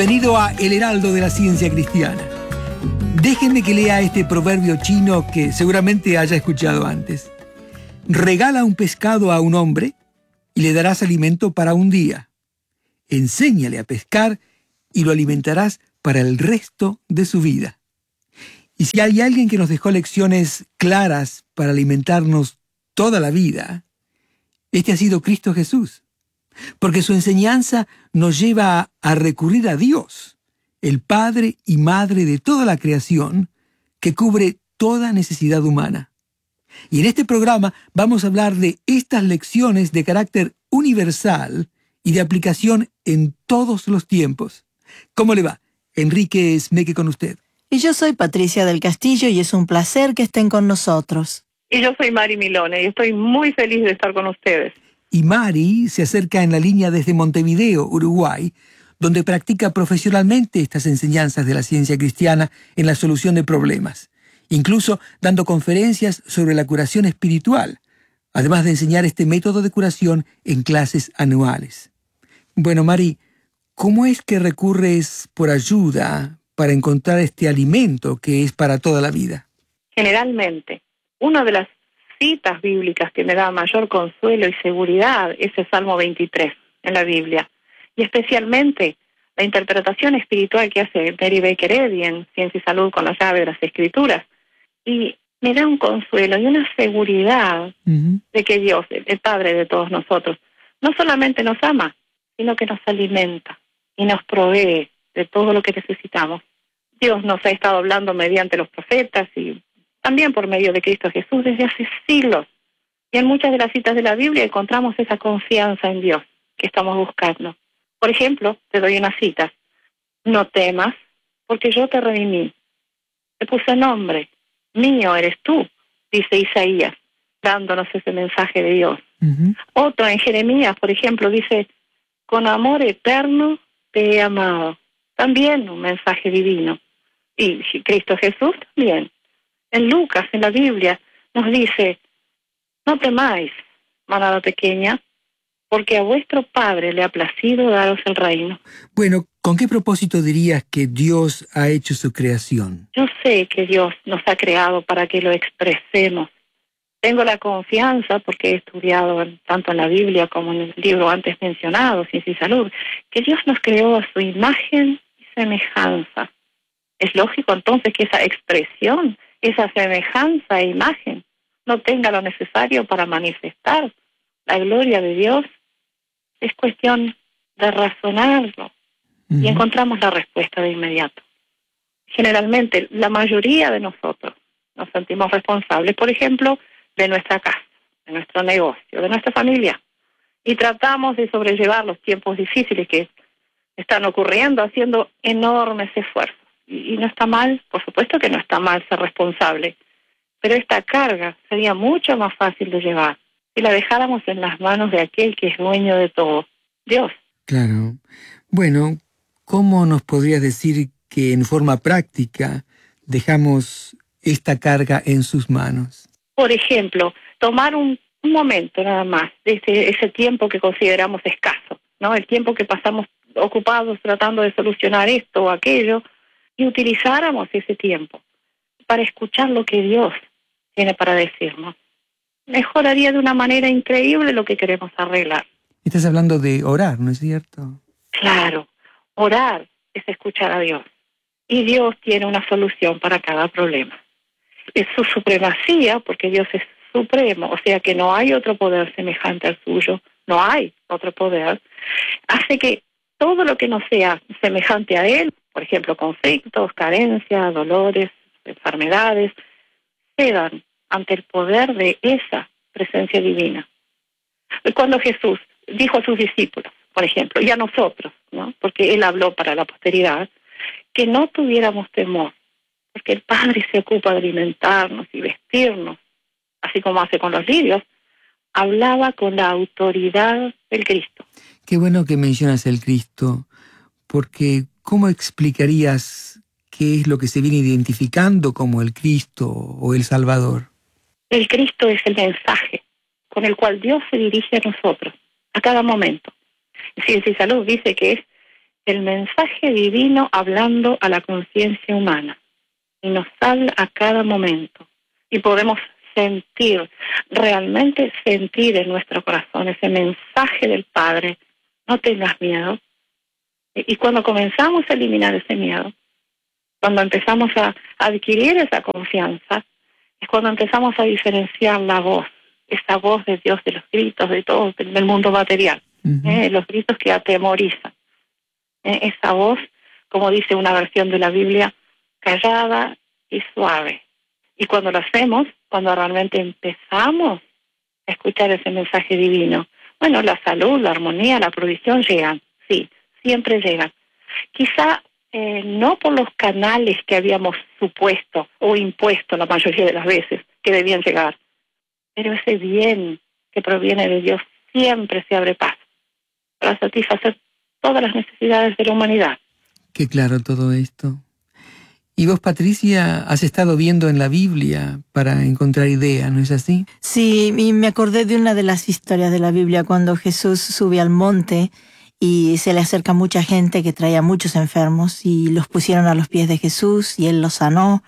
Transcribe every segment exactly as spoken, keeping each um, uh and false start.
Bienvenido a El Heraldo de la Ciencia Cristiana. Déjenme que lea este proverbio chino que seguramente haya escuchado antes. Regala un pescado a un hombre y le darás alimento para un día. Enséñale a pescar y lo alimentarás para el resto de su vida. Y si hay alguien que nos dejó lecciones claras para alimentarnos toda la vida, este ha sido Cristo Jesús. Porque su enseñanza nos lleva a, a recurrir a Dios, el Padre y Madre de toda la creación, que cubre toda necesidad humana. Y en este programa vamos a hablar de estas lecciones de carácter universal y de aplicación en todos los tiempos. ¿Cómo le va? Enrique Esmeque con usted. Y yo soy Patricia del Castillo y es un placer que estén con nosotros. Y yo soy Mari Milone y estoy muy feliz de estar con ustedes. Y Mari se acerca en la línea desde Montevideo, Uruguay, donde practica profesionalmente estas enseñanzas de la ciencia cristiana en la solución de problemas, incluso dando conferencias sobre la curación espiritual, además de enseñar este método de curación en clases anuales. Bueno, Mari, ¿cómo es que recurres por ayuda para encontrar este alimento que es para toda la vida? Generalmente, una de las citas bíblicas que me da mayor consuelo y seguridad es el Salmo veintitrés en la Biblia, y especialmente la interpretación espiritual que hace Mary Baker Eddy en Ciencia y Salud con la llave de las Escrituras, y me da un consuelo y una seguridad uh-huh. de que Dios, el Padre de todos nosotros, no solamente nos ama, sino que nos alimenta y nos provee de todo lo que necesitamos. Dios nos ha estado hablando mediante los profetas y también por medio de Cristo Jesús desde hace siglos. Y en muchas de las citas de la Biblia encontramos esa confianza en Dios que estamos buscando. Por ejemplo, te doy una cita. No temas, porque yo te redimí. Te puse nombre. Mío eres tú, dice Isaías, dándonos ese mensaje de Dios. Uh-huh. Otro en Jeremías, por ejemplo, dice, con amor eterno te he amado. También un mensaje divino. Y Cristo Jesús también. En Lucas, en la Biblia, nos dice, no temáis, manada pequeña, porque a vuestro Padre le ha placido daros el reino. Bueno, ¿con qué propósito dirías que Dios ha hecho su creación? Yo sé que Dios nos ha creado para que lo expresemos. Tengo la confianza, porque he estudiado tanto en la Biblia como en el libro antes mencionado, Ciencia y Salud, que Dios nos creó a su imagen y semejanza. Es lógico entonces que esa expresión, esa semejanza e imagen, no tenga lo necesario para manifestar la gloria de Dios. Es cuestión de razonarlo uh-huh. y encontramos la respuesta de inmediato. Generalmente, la mayoría de nosotros nos sentimos responsables, por ejemplo, de nuestra casa, de nuestro negocio, de nuestra familia, y tratamos de sobrellevar los tiempos difíciles que están ocurriendo haciendo enormes esfuerzos. Y no está mal, por supuesto que no está mal ser responsable, pero esta carga sería mucho más fácil de llevar si la dejáramos en las manos de aquel que es dueño de todo, Dios. Claro. Bueno, ¿cómo nos podrías decir que en forma práctica dejamos esta carga en sus manos? Por ejemplo, tomar un, un momento nada más de ese, ese tiempo que consideramos escaso, ¿no? El tiempo que pasamos ocupados tratando de solucionar esto o aquello, y utilizáramos ese tiempo para escuchar lo que Dios tiene para decirnos. Mejoraría de una manera increíble lo que queremos arreglar. Estás hablando de orar, ¿no es cierto? Claro, orar es escuchar a Dios. Y Dios tiene una solución para cada problema. Es su supremacía, porque Dios es supremo, o sea que no hay otro poder semejante al suyo, no hay otro poder, hace que todo lo que no sea semejante a Él, por ejemplo, conflictos, carencias, dolores, enfermedades, cedan ante el poder de esa presencia divina. Cuando Jesús dijo a sus discípulos, por ejemplo, y a nosotros, ¿no? Porque Él habló para la posteridad, que no tuviéramos temor, porque el Padre se ocupa de alimentarnos y vestirnos, así como hace con los lirios, hablaba con la autoridad del Cristo. Qué bueno que mencionas el Cristo, porque ¿cómo explicarías qué es lo que se viene identificando como el Cristo o el Salvador? El Cristo es el mensaje con el cual Dios se dirige a nosotros, a cada momento. Ciencia y Salud dice que es el mensaje divino hablando a la conciencia humana. Y nos habla a cada momento. Y podemos sentir, realmente sentir en nuestro corazón ese mensaje del Padre. No tengas miedo. Y cuando comenzamos a eliminar ese miedo, cuando empezamos a adquirir esa confianza, es cuando empezamos a diferenciar la voz, esa voz de Dios, de los gritos, de todo, del mundo material, uh-huh. ¿eh? Los gritos que atemorizan. ¿eh? Esa voz, como dice una versión de la Biblia, callada y suave. Y cuando lo hacemos, cuando realmente empezamos a escuchar ese mensaje divino, bueno, la salud, la armonía, la provisión llegan, sí, siempre llegan. Quizá eh, no por los canales que habíamos supuesto o impuesto la mayoría de las veces que debían llegar, pero ese bien que proviene de Dios siempre se abre paso para satisfacer todas las necesidades de la humanidad. Qué claro todo esto. Y vos, Patricia, has estado viendo en la Biblia para encontrar ideas, ¿no es así? Sí, y me acordé de una de las historias de la Biblia cuando Jesús sube al monte y se le acerca mucha gente que traía muchos enfermos y los pusieron a los pies de Jesús y él los sanó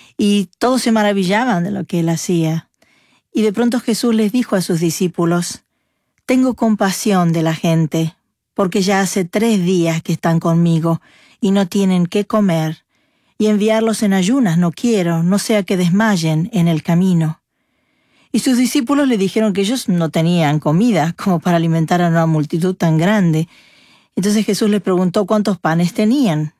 y todos se maravillaban de lo que él hacía. Y de pronto Jesús les dijo a sus discípulos: tengo compasión de la gente, porque ya hace tres días que están conmigo y no tienen qué comer, y enviarlos en ayunas no quiero, no sea que desmayen en el camino. Y sus discípulos le dijeron que ellos no tenían comida como para alimentar a una multitud tan grande. Entonces Jesús les preguntó cuántos panes tenían.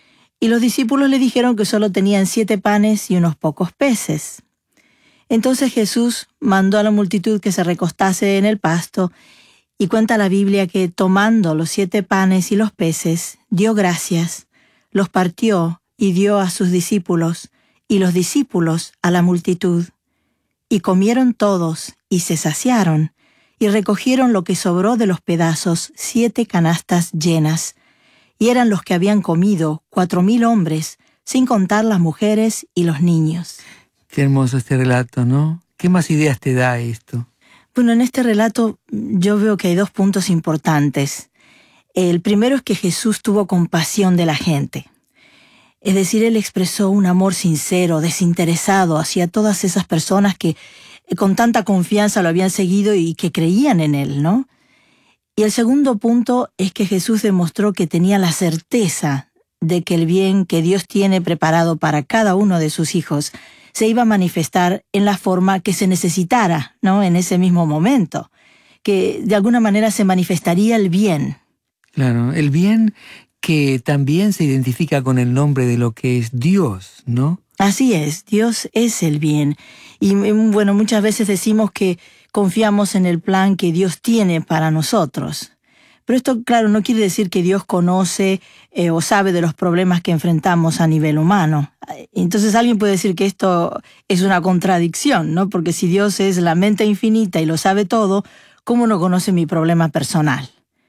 Y los discípulos le dijeron que solo tenían siete panes y unos pocos peces. Entonces Jesús mandó a la multitud que se recostase en el pasto, y cuenta la Biblia que tomando los siete panes y los peces, dio gracias, los partió y dio a sus discípulos, y los discípulos a la multitud. Y comieron todos, y se saciaron, y recogieron lo que sobró de los pedazos, siete canastas llenas. Y eran los que habían comido, cuatro mil hombres, sin contar las mujeres y los niños. Qué hermoso este relato, ¿no? ¿Qué más ideas te da esto? Bueno, en este relato yo veo que hay dos puntos importantes. El primero es que Jesús tuvo compasión de la gente. Es decir, él expresó un amor sincero, desinteresado hacia todas esas personas que con tanta confianza lo habían seguido y que creían en él, ¿no? Y el segundo punto es que Jesús demostró que tenía la certeza de que el bien que Dios tiene preparado para cada uno de sus hijos se iba a manifestar en la forma que se necesitara, ¿no? En ese mismo momento, que de alguna manera se manifestaría el bien. Claro, el bien que también se identifica con el nombre de lo que es Dios, ¿no? Así es, Dios es el bien. Y bueno, muchas veces decimos que confiamos en el plan que Dios tiene para nosotros. Pero esto, claro, no quiere decir que Dios conoce eh, o sabe de los problemas que enfrentamos a nivel humano. Entonces alguien puede decir que esto es una contradicción, ¿no? Porque si Dios es la mente infinita y lo sabe todo, ¿cómo no conoce mi problema personal?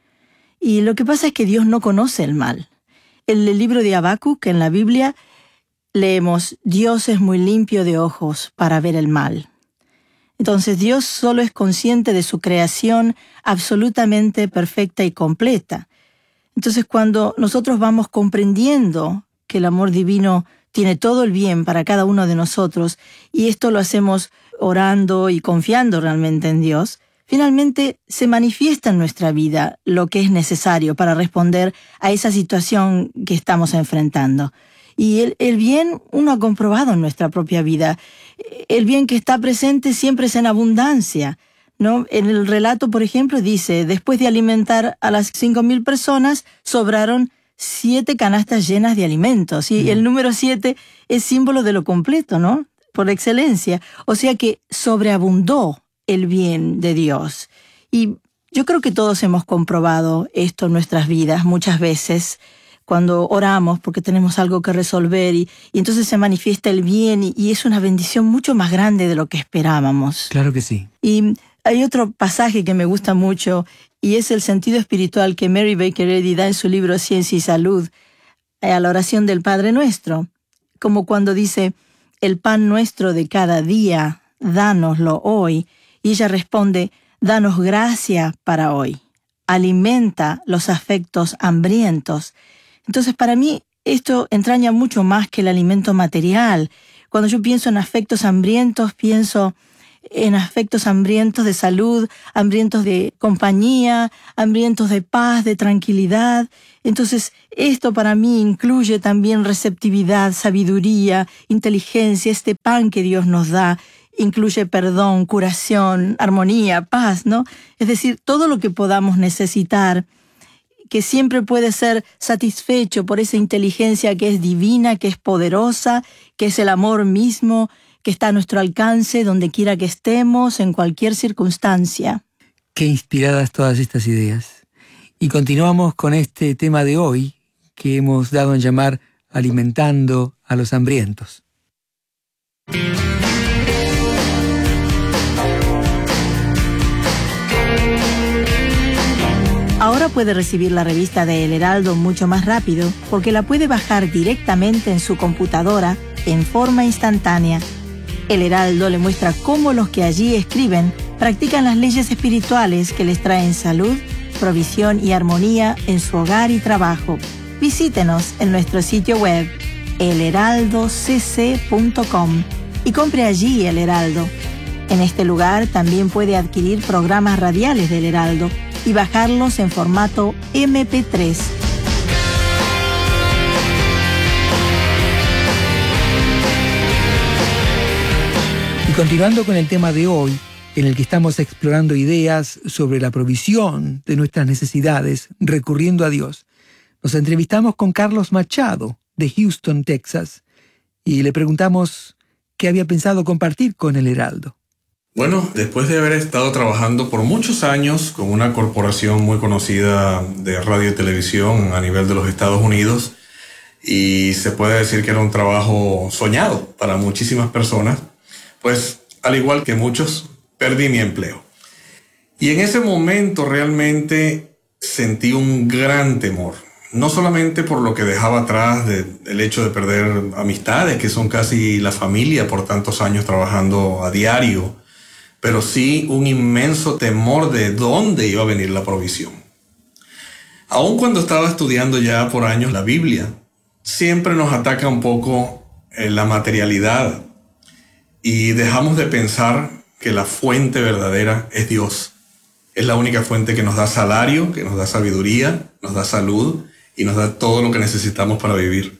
Y lo que pasa es que Dios no conoce el mal. En el libro de Habacuc, en la Biblia, leemos: Dios es muy limpio de ojos para ver el mal. Entonces Dios solo es consciente de su creación absolutamente perfecta y completa. Entonces cuando nosotros vamos comprendiendo que el amor divino tiene todo el bien para cada uno de nosotros, y esto lo hacemos orando y confiando realmente en Dios, finalmente se manifiesta en nuestra vida lo que es necesario para responder a esa situación que estamos enfrentando. Y el, el bien uno ha comprobado en nuestra propia vida. El bien que está presente siempre es en abundancia, ¿no? En el relato, por ejemplo, dice: después de alimentar a las cinco mil personas, sobraron siete canastas llenas de alimentos. Y mm. el número siete es símbolo de lo completo, ¿no? Por excelencia. O sea que sobreabundó el bien de Dios. Y yo creo que todos hemos comprobado esto en nuestras vidas muchas veces, cuando oramos porque tenemos algo que resolver y, y entonces se manifiesta el bien y, y es una bendición mucho más grande de lo que esperábamos. Claro que sí. Y hay otro pasaje que me gusta mucho y es el sentido espiritual que Mary Baker Eddy da en su libro Ciencia y Salud a la oración del Padre Nuestro. Como cuando dice: el pan nuestro de cada día, dánoslo hoy. Y ella responde: danos gracia para hoy. alimenta los afectos hambrientos. Entonces, para mí, esto entraña mucho más que el alimento material. Cuando yo pienso en afectos hambrientos, pienso en afectos hambrientos de salud, hambrientos de compañía, hambrientos de paz, de tranquilidad. Entonces, esto para mí incluye también receptividad, sabiduría, inteligencia, este pan que Dios nos da. Incluye perdón, curación, armonía, paz, ¿no? Es decir, todo lo que podamos necesitar, que siempre puede ser satisfecho por esa inteligencia que es divina, que es poderosa, que es el amor mismo, que está a nuestro alcance donde quiera que estemos, en cualquier circunstancia. Qué inspiradas todas estas ideas. Y continuamos con este tema de hoy, que hemos dado en llamar Alimentando a los hambrientos. Ahora puede recibir la revista de El Heraldo mucho más rápido porque la puede bajar directamente en su computadora en forma instantánea. El Heraldo le muestra cómo los que allí escriben practican las leyes espirituales que les traen salud, provisión y armonía en su hogar y trabajo. Visítenos en nuestro sitio web el heraldo c c punto com y compre allí El Heraldo. En este lugar también puede adquirir programas radiales del Heraldo y bajarlos en formato eme pe tres. Y continuando con el tema de hoy, en el que estamos explorando ideas sobre la provisión de nuestras necesidades recurriendo a Dios, nos entrevistamos con Carlos Machado, de Houston, Texas, y le preguntamos qué había pensado compartir con El Heraldo. Bueno, después de haber estado trabajando por muchos años con una corporación muy conocida de radio y televisión a nivel de los Estados Unidos, y se puede decir que era un trabajo soñado para muchísimas personas, pues al igual que muchos, perdí mi empleo. Y en ese momento realmente sentí un gran temor, no solamente por lo que dejaba atrás de, del hecho de perder amistades, que son casi la familia por tantos años trabajando a diario, pero sí un inmenso temor de dónde iba a venir la provisión. Aun cuando estaba estudiando ya por años la Biblia, siempre nos ataca un poco la materialidad y dejamos de pensar que la fuente verdadera es Dios. Es la única fuente que nos da salario, que nos da sabiduría, nos da salud y nos da todo lo que necesitamos para vivir.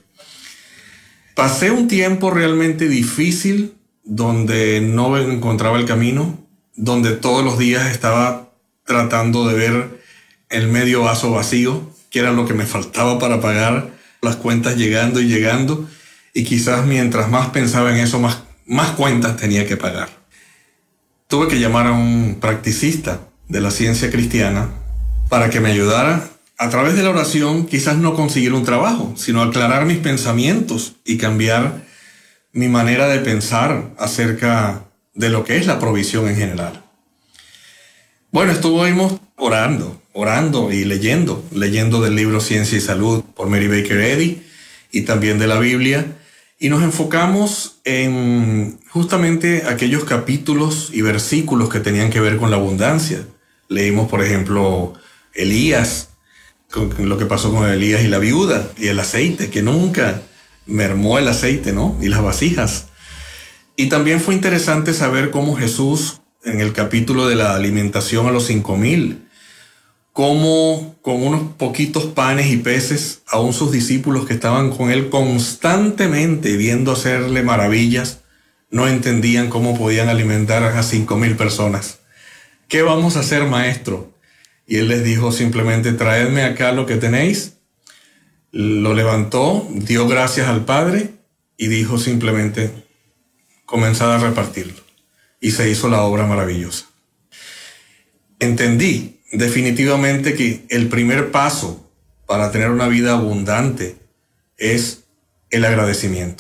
Pasé un tiempo realmente difícil donde no encontraba el camino, donde todos los días estaba tratando de ver el medio vaso vacío, que era lo que me faltaba para pagar, las cuentas llegando y llegando, y quizás mientras más pensaba en eso, más, más cuentas tenía que pagar. Tuve que llamar a un practicista de la ciencia cristiana para que me ayudara a través de la oración, quizás no conseguir un trabajo, sino aclarar mis pensamientos y cambiar mi manera de pensar acerca de lo que es la provisión en general. Bueno, estuvimos orando, orando y leyendo, leyendo del libro Ciencia y Salud por Mary Baker Eddy y también de la Biblia, y nos enfocamos en justamente aquellos capítulos y versículos que tenían que ver con la abundancia. Leímos, por ejemplo, Elías, con lo que pasó con Elías y la viuda, y el aceite, que nunca mermó el aceite, ¿no? Y las vasijas. Y también fue interesante saber cómo Jesús, en el capítulo de la alimentación a los cinco mil, cómo con unos poquitos panes y peces, aún sus discípulos que estaban con él constantemente viendo hacerle maravillas, no entendían cómo podían alimentar a cinco mil personas. ¿Qué vamos a hacer, maestro? Y él les dijo simplemente, traedme acá lo que tenéis. Lo levantó, dio gracias al Padre y dijo simplemente, comenzad a repartirlo. Y se hizo la obra maravillosa. Entendí definitivamente que el primer paso para tener una vida abundante es el agradecimiento.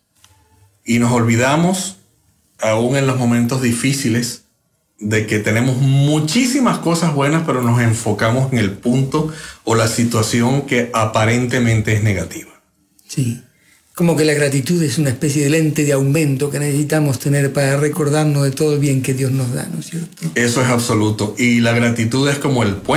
Y nos olvidamos, aún en los momentos difíciles, de que tenemos muchísimas cosas buenas, pero nos enfocamos en el punto o la situación que aparentemente es negativa. Sí, como que la gratitud es una especie de lente de aumento que necesitamos tener para recordarnos de todo el bien que Dios nos da, ¿no es cierto? Eso es absoluto. Y la gratitud es como el puente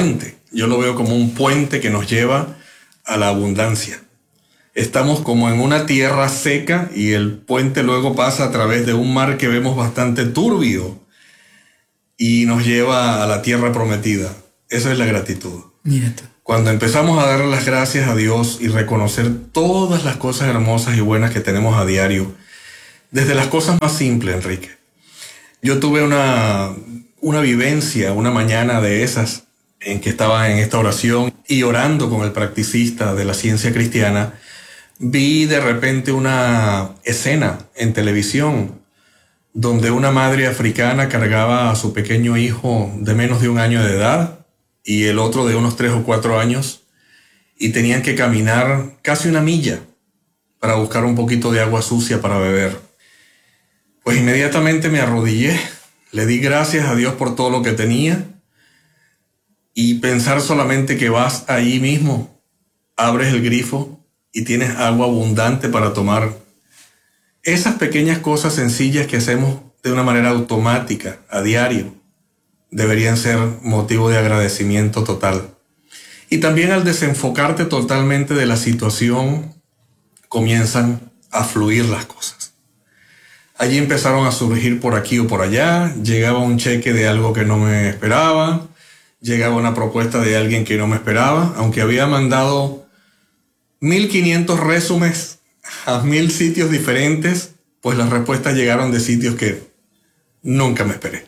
Yo lo veo como un puente que nos lleva a la abundancia. Estamos como en una tierra seca y el puente luego pasa a través de un mar que vemos bastante turbio y nos lleva a la tierra prometida. Esa es la gratitud. Mira tú. Cuando empezamos a dar las gracias a Dios y reconocer todas las cosas hermosas y buenas que tenemos a diario, desde las cosas más simples, Enrique. Yo tuve una, una vivencia, una mañana de esas, en que estaba en esta oración y orando con el practicista de la ciencia cristiana. Vi de repente una escena en televisión donde una madre africana cargaba a su pequeño hijo de menos de un año de edad y el otro de unos tres o cuatro años, y tenían que caminar casi una milla para buscar un poquito de agua sucia para beber. Pues inmediatamente me arrodillé, le di gracias a Dios por todo lo que tenía, y pensar solamente que vas ahí mismo, abres el grifo y tienes agua abundante para tomar. Esas pequeñas cosas sencillas que hacemos de una manera automática, a diario, deberían ser motivo de agradecimiento total. Y también al desenfocarte totalmente de la situación, comienzan a fluir las cosas. Allí empezaron a surgir por aquí o por allá, llegaba un cheque de algo que no me esperaba, llegaba una propuesta de alguien que no me esperaba, aunque había mandado mil quinientos resúmenes a mil sitios diferentes, pues las respuestas llegaron de sitios que nunca me esperé.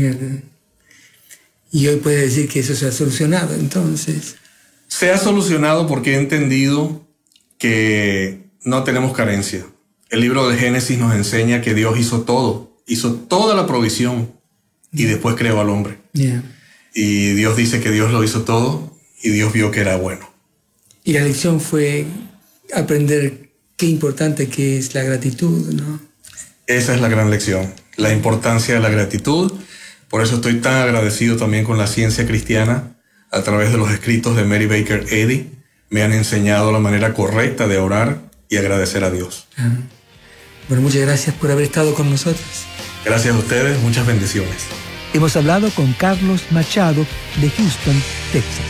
Y hoy puedes decir que eso se ha solucionado, entonces. Se ha solucionado porque he entendido que no tenemos carencia. El libro de Génesis nos enseña que Dios hizo todo, hizo toda la provisión y después creó al hombre. Yeah. Y Dios dice que Dios lo hizo todo y Dios vio que era bueno. Y la lección fue aprender qué importante que es la gratitud, ¿no? Esa es la gran lección, la importancia de la gratitud. Por eso estoy tan agradecido también con la ciencia cristiana. A través de los escritos de Mary Baker Eddy me han enseñado la manera correcta de orar y agradecer a Dios. Ah. Bueno, muchas gracias por haber estado con nosotros. Gracias a ustedes, muchas bendiciones. Hemos hablado con Carlos Machado de Houston, Texas.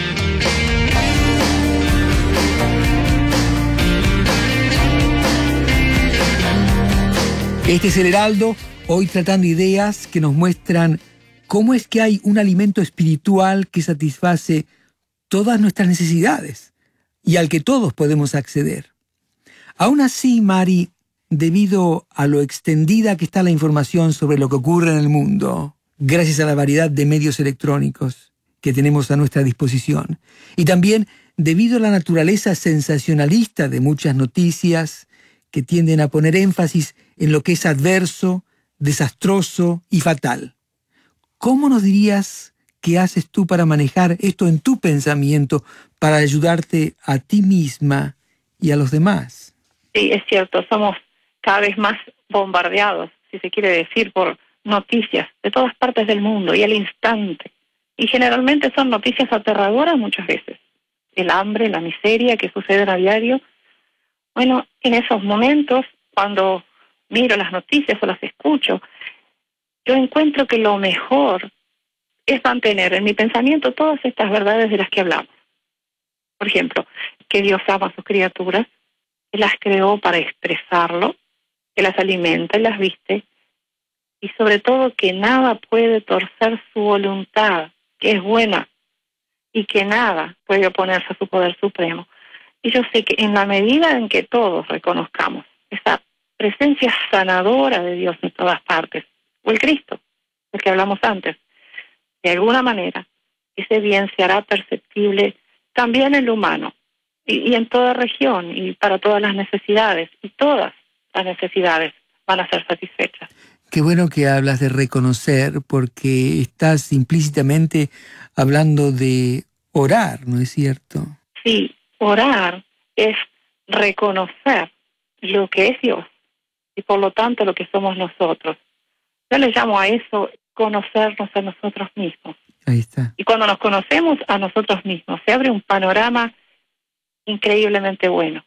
Este es el Heraldo, hoy tratando ideas que nos muestran cómo es que hay un alimento espiritual que satisface todas nuestras necesidades y al que todos podemos acceder. Aún así, Mari, debido a lo extendida que está la información sobre lo que ocurre en el mundo, gracias a la variedad de medios electrónicos que tenemos a nuestra disposición, y también debido a la naturaleza sensacionalista de muchas noticias que tienden a poner énfasis en lo que es adverso, desastroso y fatal. ¿Cómo nos dirías qué haces tú para manejar esto en tu pensamiento, para ayudarte a ti misma y a los demás? Sí, es cierto, somos cada vez más bombardeados, si se quiere decir, por noticias de todas partes del mundo y al instante. Y generalmente son noticias aterradoras muchas veces. El hambre, la miseria que suceden a diario. Bueno, en esos momentos, cuando miro las noticias o las escucho, yo encuentro que lo mejor es mantener en mi pensamiento todas estas verdades de las que hablamos. Por ejemplo, que Dios ama a sus criaturas, que las creó para expresarlo, que las alimenta y las viste, y sobre todo que nada puede torcer su voluntad, que es buena, y que nada puede oponerse a su poder supremo. Y yo sé que en la medida en que todos reconozcamos esa presencia sanadora de Dios en todas partes, o el Cristo, del que hablamos antes, de alguna manera, ese bien se hará perceptible también en lo humano, y, y en toda región, y para todas las necesidades, y todas las necesidades van a ser satisfechas. Qué bueno que hablas de reconocer, porque estás implícitamente hablando de orar, ¿no es cierto? Sí, orar es reconocer lo que es Dios y por lo tanto lo que somos nosotros. Yo le llamo a eso conocernos a nosotros mismos. Ahí está. Y cuando nos conocemos a nosotros mismos, se abre un panorama increíblemente bueno.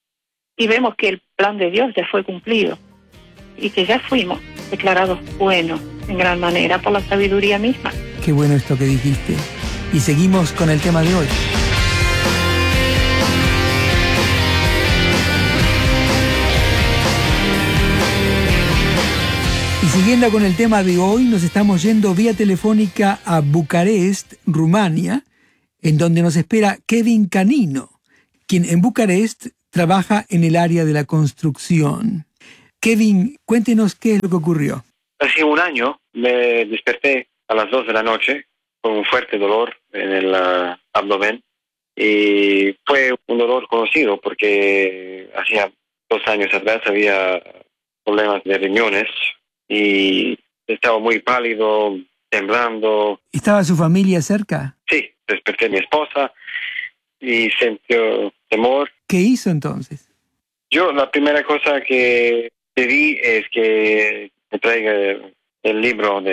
Y vemos que el plan de Dios ya fue cumplido y que ya fuimos declarados buenos en gran manera por la sabiduría misma. Qué bueno esto que dijiste. Y seguimos con el tema de hoy. Y siguiendo con el tema de hoy, nos estamos yendo vía telefónica a Bucarest, Rumania, en donde nos espera Kevin Canino, quien en Bucarest trabaja en el área de la construcción. Kevin, cuéntenos qué es lo que ocurrió. Hace un año me desperté a las dos de la noche con un fuerte dolor en el uh, abdomen, y fue un dolor conocido porque hacía dos años atrás había problemas de riñones y estaba muy pálido, temblando. ¿Estaba su familia cerca? Sí, desperté a mi esposa y sintió temor. ¿Qué hizo entonces? Yo la primera cosa que pedí es que me traiga el libro de